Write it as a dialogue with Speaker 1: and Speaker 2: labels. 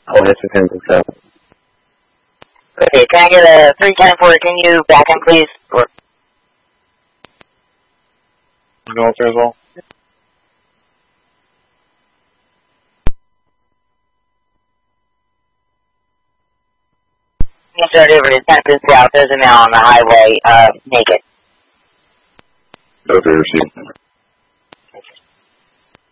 Speaker 1: Oh, yes, it's him.
Speaker 2: Okay, can I get a 310 can you back in, please? Or
Speaker 3: Go up there as well.
Speaker 2: you start over to 10th South. There's a man on the highway, naked.
Speaker 1: Okay, receive.